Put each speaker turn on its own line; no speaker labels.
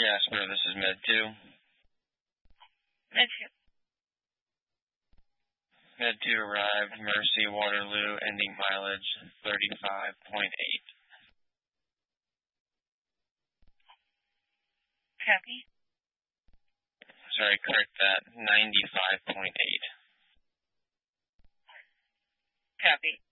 Jasper, this is Med 2.
Med 2.
Med 2 arrived, Mercy, Waterloo, ending mileage 35.8.
Copy.
Sorry, correct that, 95.8.
Copy.